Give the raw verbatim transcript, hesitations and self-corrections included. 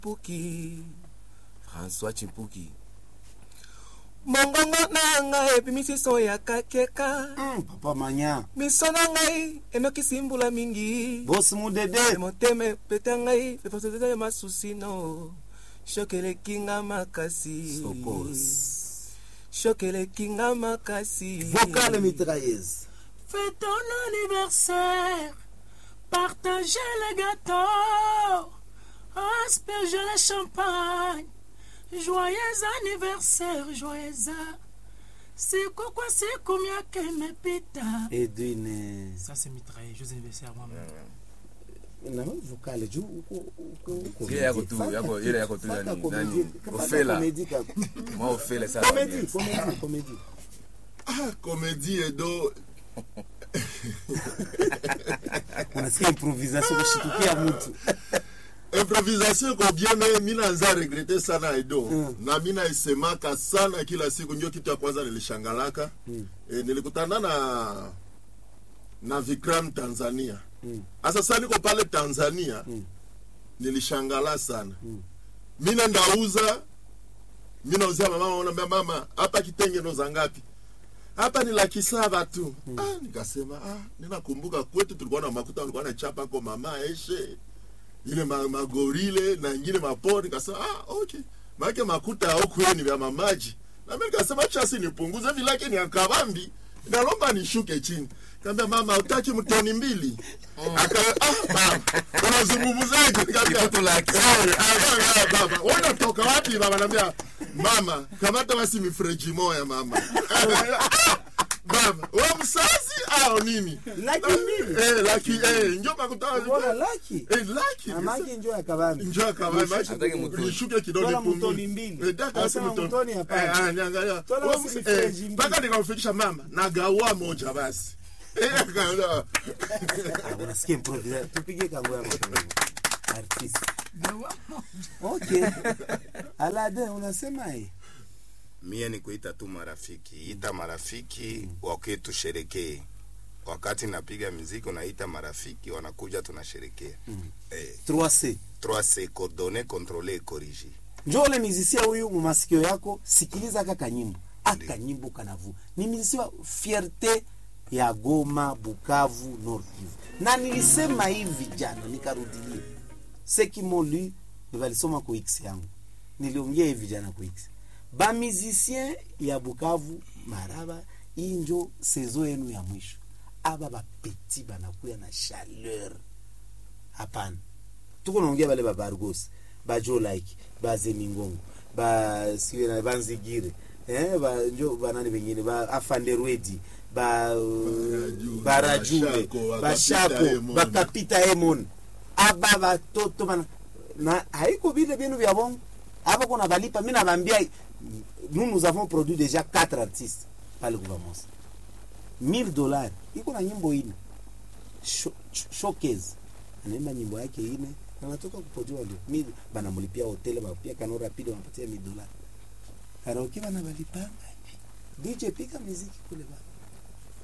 Chimpuki, François Chimpuki. Mongongo na ngai epimisi soya kakeka. Mm, papa manya. Miso na ngai enoki simbula mingi. Boss mudede. Moteme peta ngai fefosete masusi no. Shokele kinga makasi. Suppose. Shokele kinga makasi. Vocale mitrailleuse. Fais ton anniversaire. Partagez le gâteau. Aspergez le champagne. Joyeux anniversaire, joyeux. C'est quoi, c'est combien que me pita. Edwin. Ça c'est mitraillé, joyeux anniversaire moi-même. Non, vocale, tu Il y a tout, il y a il y a tout nani. Ofela. Moi ofela ça. Comédie, comédie, comédie. Ah, comédie Edo. On a fait improvisation de shitukia mtu. Improvisation kwa bien mimi naanza regretter sana Edo. Mm. Na mimi naisemaka sana kila siku, ndio kitu ya kwanza nilishangalaka. Mm. E, nilikutana na na Vikram Tanzania. Mm. Asa sasa niko pale Tanzania. Mm. Nilishangala sana. Mm. Mimi ndauza mimi nauza mama, anambia mama hapa kitenge ndo zangapi? Hapa ni laki saba tu. Mm. Ah, nikasema ah, ninakumbuka kwetu tulikuwa na makuta, tulikuwa na chapa kwa mama Eshe. Ile magorile na nyingine mapori. Nikasema ah, okay. Maana makuta huko ni vya mamaji. Na mimi nikasema chasi nipunguze vile yake ni akabambi. Nalomba nishuke chini. Kaambia mama utaki mtoni mbili. Mm. Aka ah baba. Unazungumzaje? Nikamwambia kitu laki. Ah baba. Unatoka wapi baba? Anambia mama kamata basi mifreji moja mama. Baba, wewe msazi au nini? Laki mbili. Eh, laki eh njoo makuta. Bora laki. Eh, laki. Mama yake njoo akabambi. Njoo akabambi. Nishuke kidogo pungu. Mtoni mbili. Eh, daka si mtoni hapa. Eh, ah, niangalia. Paka nikamfikisha mama na gawa moja basi. Eh, akaona. Unasikia improvisation. Tupige kango ya mtoto. Artist. Okay. Alade unasema eh? Mie ni kuita tu marafiki. Ita marafiki mm. wake tusherekee. Wakati napiga muziki unaita marafiki wanakuja tunasherekea. Mm. Eh. trois C. trois C coordonner, contrôler, corriger. Njoo le musicien huyu mumasikio yako, sikiliza kaka nyimbo. Aka nyimbo kanavu. Ni musicien fierté ya Goma, Bukavu, Nord Kivu. Na nilisema hivi jana nikarudilia. Seki molu nilisoma kwa X yangu. Niliongea hivi jana kwa X. Ba musicien ya Bukavu, Maraba, injo saison yenu ya mwisho. Aba ba petit banakuya na chaleur. Hapana. Tuko naongea bale ba Bargos, ba Joe Like, ba Zemingongo, ba siwe na Banzigire. Eh ba njo banani bengine ba Afanderwedi, ba Barajule, ba Shako, ba Kapita Emon. Aba ba toto bana na haiko bile binu vya bongo. Aba kuna balipa mimi naambia nous nous avons produit déjà quatre artistes par le gouvernement. mille dollars. Iko na nyimbo ine. Showcase. Anaimba nyimbo yake ine. Anatoka kupojoa ndio. Mimi banamlipia hotel, banapia kano rapide, wanapatia mille dollars. Karaoke bana balipa. D J pika muziki kule baba.